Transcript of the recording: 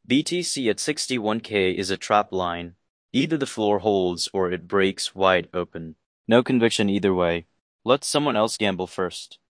BTC at 61K is a trap line. Either the floor holds or it breaks wide open. No conviction either way. Let someone else gamble first.